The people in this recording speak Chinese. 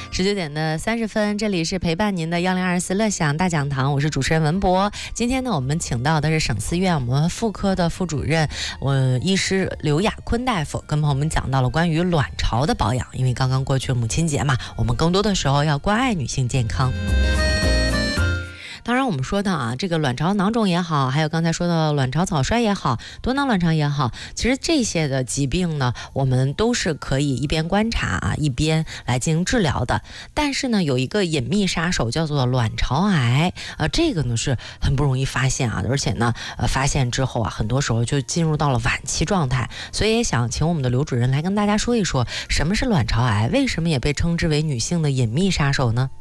19:30，这里是陪伴您的1024乐享大讲堂，我是主持人文博。今天呢，我们请到的是省思院我们妇科的副主任，医师刘亚坤大夫，跟朋友们讲到了关于卵巢的保养。因为刚刚过去母亲节嘛，我们更多的时候要关爱女性健康。当然我们说到啊，这个卵巢囊肿也好，还有刚才说到卵巢早衰也好，多囊卵巢也好，其实这些的疾病呢，我们都是可以一边观察啊，一边来进行治疗的。但是呢，有一个隐秘杀手叫做卵巢癌，这个呢是很不容易发现啊，而且呢，发现之后啊，很多时候就进入到了晚期状态。所以也想请我们的刘主任来跟大家说一说，什么是卵巢癌，为什么也被称之为女性的隐秘杀手呢？